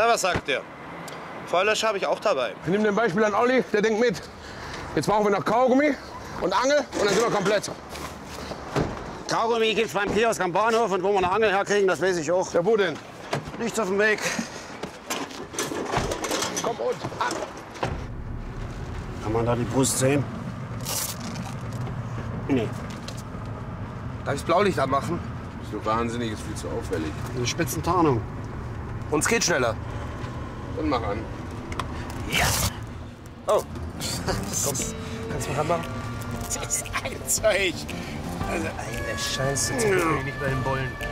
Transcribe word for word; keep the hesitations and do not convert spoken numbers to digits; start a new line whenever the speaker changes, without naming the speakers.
Na, was sagt ihr? Feuerlöscher habe ich auch dabei.
Ich nehme den Beispiel an Olli, der denkt mit. Jetzt brauchen wir noch Kaugummi und Angel und dann sind wir komplett.
Kaugummi gibt's beim Kiosk am Bahnhof und wo wir eine Angel herkriegen, das weiß ich auch.
Ja, wo denn?
Nichts auf dem Weg.
Komm und ab.
Kann man da die Brust sehen? Nee.
Darf ich das Blaulicht anmachen?
So wahnsinnig, ist viel zu auffällig.
Eine Spitzentarnung.
Uns geht schneller.
Dann mach an.
Ja. Oh. Komm, kannst du mal ranmachen?
Das ist ein Zeug.
Also, eine Scheiße, jetzt ja. Nicht bei den Bullen.